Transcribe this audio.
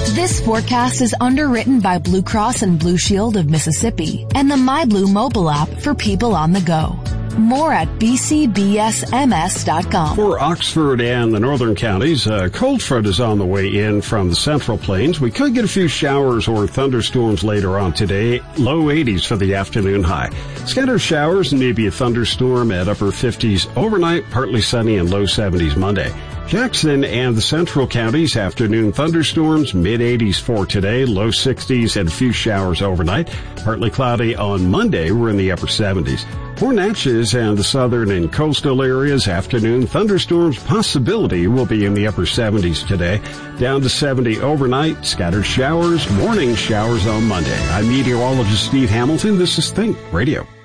This forecast is underwritten by Blue Cross and Blue Shield of Mississippi and the MyBlue mobile app for people on the go. More at bcbsms.com. For Oxford and the northern counties, a cold front is on the way in from the central plains. We could get a few showers or thunderstorms later on today. Low 80s for the afternoon high. Scattered showers and maybe a thunderstorm at upper 50s overnight, partly sunny and low 70s Monday. Jackson and the central counties, afternoon thunderstorms, mid-80s for today, low 60s and a few showers overnight. Partly cloudy on Monday, we're in the upper 70s. For Natchez and the southern and coastal areas, afternoon thunderstorms possibility will be in the upper 70s today. Down to 70 overnight, scattered showers, morning showers on Monday. I'm meteorologist Steve Hamilton. This is Think Radio.